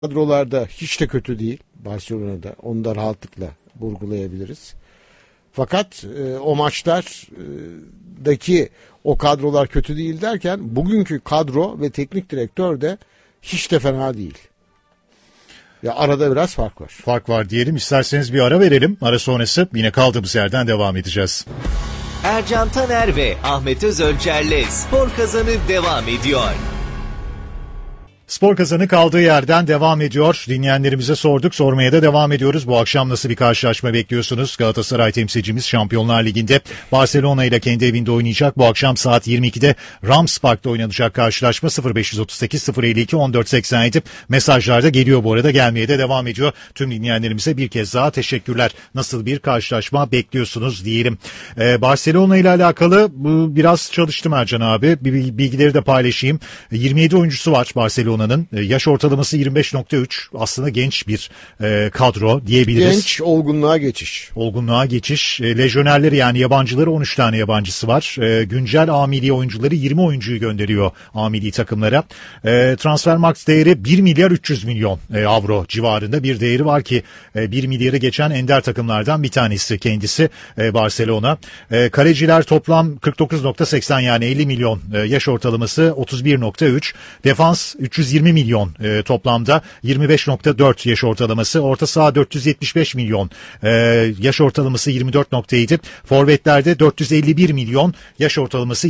Kadrolarda hiç de kötü değil Barcelona'da. Onu da rahatlıkla vurgulayabiliriz. Fakat o maçlardaki o kadrolar kötü değil derken bugünkü kadro ve teknik direktör de hiç de fena değil. Ya arada biraz fark var. Fark var diyelim. İsterseniz bir ara verelim. Ara sonrası yine kaldığımız yerden devam edeceğiz. Ercan Taner ve Ahmet Özölçer'le Spor Kazanı devam ediyor. Spor Kazanı kaldığı yerden devam ediyor. Dinleyenlerimize sorduk, sormaya da devam ediyoruz. Bu akşam nasıl bir karşılaşma bekliyorsunuz? Galatasaray temsilcimiz Şampiyonlar Ligi'nde Barcelona ile kendi evinde oynayacak. Bu akşam saat 22'de Rams Park'ta oynanacak karşılaşma 0538 052 1487 mesajlarda geliyor bu arada, gelmeye de devam ediyor. Tüm dinleyenlerimize bir kez daha teşekkürler. Nasıl bir karşılaşma bekliyorsunuz diyelim. Barcelona ile alakalı biraz çalıştım Ercan abi. Bilgileri de paylaşayım. 27 oyuncusu var Barcelona. Yaş ortalaması 25.3. Aslında genç bir kadro diyebiliriz. Genç, olgunluğa geçiş. Olgunluğa geçiş. Lejyonerleri yani yabancıları 13 tane yabancısı var. Güncel A-milli oyuncuları 20 oyuncuyu gönderiyor A-milli takımlara. Transfermarkt değeri 1 milyar 300 milyon avro civarında bir değeri var ki 1 milyarı geçen ender takımlardan bir tanesi kendisi Barcelona. Kaleciler toplam 49.80 yani 50 milyon, yaş ortalaması 31.3. Defans 320 milyon toplamda 25.4 yaş ortalaması. Orta saha 475 milyon, yaş ortalaması 24.7. Forvetlerde 451 milyon, yaş ortalaması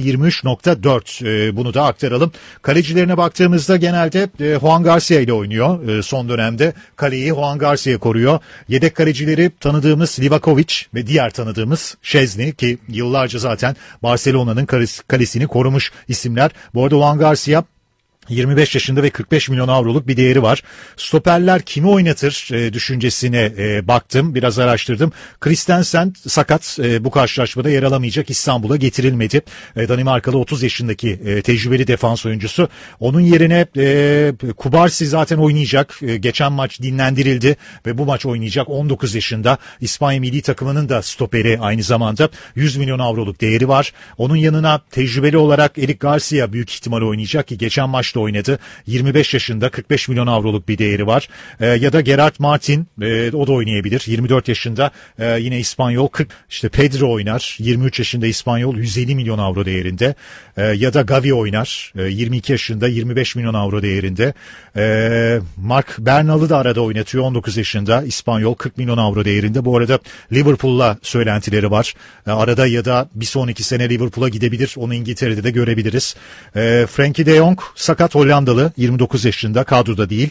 23.4. Bunu da aktaralım. Kalecilerine baktığımızda genelde Juan Garcia ile oynuyor. Son dönemde kaleyi Juan Garcia koruyor. Yedek kalecileri tanıdığımız Livakovic ve diğer tanıdığımız Szczęsny ki yıllarca zaten Barcelona'nın kalesini korumuş isimler. Bu arada Juan Garcia 25 yaşında ve 45 milyon avroluk bir değeri var. Stoperler kimi oynatır düşüncesine baktım, biraz araştırdım. Christensen sakat, bu karşılaşmada yer alamayacak, İstanbul'a getirilmedi. Danimarkalı 30 yaşındaki tecrübeli defans oyuncusu. Onun yerine Kubarsi zaten oynayacak. Geçen maç dinlendirildi ve bu maç oynayacak. 19 yaşında İspanya milli takımının da stoperi aynı zamanda. 100 milyon avroluk değeri var. Onun yanına tecrübeli olarak Eric Garcia büyük ihtimal oynayacak ki geçen maçta oynadı. 25 yaşında 45 milyon avroluk bir değeri var. Ya da Gerard Martin, o da oynayabilir. 24 yaşında yine İspanyol. İşte Pedro oynar. 23 yaşında İspanyol, 150 milyon avro değerinde. Ya da Gavi oynar. 22 yaşında 25 milyon avro değerinde. Mark Bernal'ı da arada oynatıyor. 19 yaşında İspanyol, 40 milyon avro değerinde. Bu arada Liverpool'la söylentileri var. Arada ya da bir sonraki sene Liverpool'a gidebilir. Onu İngiltere'de de görebiliriz. Frenkie de Jong sakat, Hollandalı, 29 yaşında, kadroda değil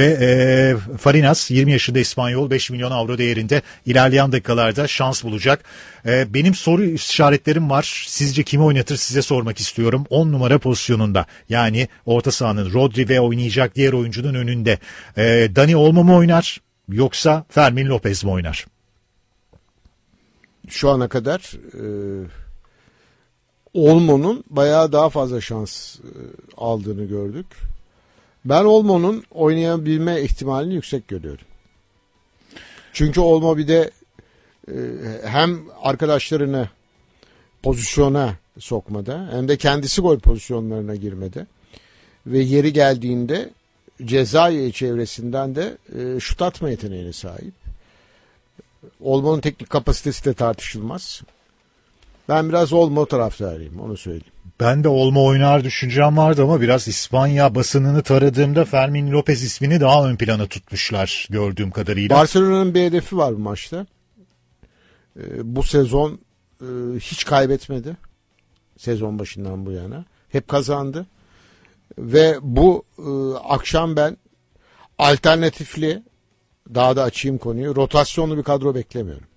ve Farinas 20 yaşında İspanyol, 5 milyon avro değerinde, ilerleyen dakikalarda şans bulacak. Benim soru işaretlerim var. Sizce kimi oynatır size sormak istiyorum. 10 numara pozisyonunda, yani orta sahanın Rodri ve oynayacak diğer oyuncunun önünde Dani Olmo mu oynar yoksa Fermin Lopez mi oynar? Şu ana kadar Olmo'nun bayağı daha fazla şans aldığını gördük. Ben Olmo'nun oynayabilme ihtimalini yüksek görüyorum. Çünkü Olmo bir de hem arkadaşlarını pozisyona sokmada hem de kendisi gol pozisyonlarına girmede ve yeri geldiğinde ceza çevresinden de şut atma yeteneğine sahip. Olmo'nun teknik kapasitesi de tartışılmaz. Ben biraz Olmo taraftarıyım, onu söyleyeyim. Ben de Olmo oynar düşüncem vardı ama biraz İspanya basınını taradığımda Fermin Lopez ismini daha ön plana tutmuşlar gördüğüm kadarıyla. Barcelona'nın bir hedefi var bu maçta. Bu sezon hiç kaybetmedi. Sezon başından bu yana. Hep kazandı. Ve bu akşam ben alternatifli, daha da açayım konuyu, rotasyonlu bir kadro beklemiyorum.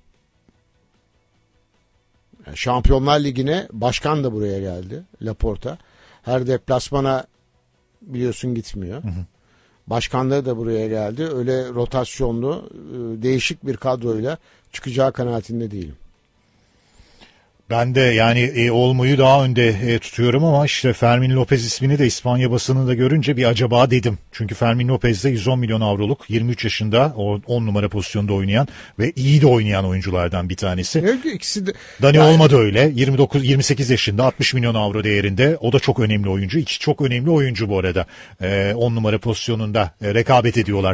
Şampiyonlar Ligi'ne başkan da buraya geldi, Laporta. Her deplasmana biliyorsun gitmiyor. Hı hı. Başkanları da buraya geldi. Öyle rotasyonlu, değişik bir kadroyla çıkacağı kanaatinde değilim. Ben de yani Olmo'yu daha önde tutuyorum ama işte Fermin Lopez ismini de İspanya basınında görünce bir acaba dedim. Çünkü Fermin Lopez de 110 milyon avroluk, 23 yaşında, 10 numara pozisyonda oynayan ve iyi de oynayan oyunculardan bir tanesi. Evet, ikisi de. Dani yani... Olmo da öyle, 28 yaşında, 60 milyon avro değerinde. O da çok önemli oyuncu. İki çok önemli oyuncu bu arada. 10 numara pozisyonunda rekabet ediyorlar.